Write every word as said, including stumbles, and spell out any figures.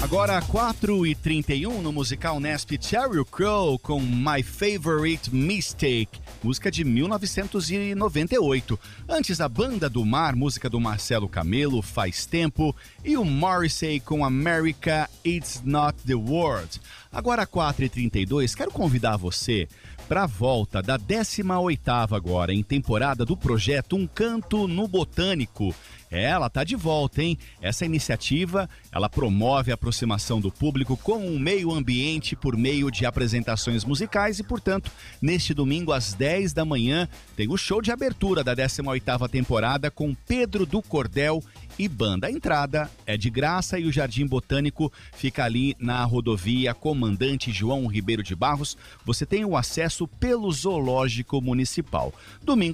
Agora quatro e trinta e um no musical Nesp, Sheryl Crow com My Favorite Mistake, música de mil novecentos e noventa e oito. Antes, a Banda do Mar, música do Marcelo Camelo, Faz Tempo, e o Morrissey com America It's Not the World. Agora quatro e trinta e dois, quero convidar você para a volta da décima oitava agora em temporada do projeto Um Canto no Botânico. É, ela tá de volta, hein? Essa iniciativa, ela promove a aproximação do público com o meio ambiente por meio de apresentações musicais e, portanto, neste domingo às dez da manhã tem o show de abertura da décima oitava temporada com Pedro do Cordel e banda. A entrada é de graça e o Jardim Botânico fica ali na rodovia Comandante João Ribeiro de Barros. Você tem o acesso pelo Zoológico Municipal. Domingo